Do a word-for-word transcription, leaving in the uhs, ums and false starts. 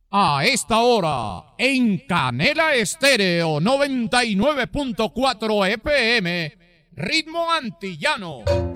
A esta hora, en Canela Estéreo noventa y nueve punto cuatro F M, Ritmo Antillano.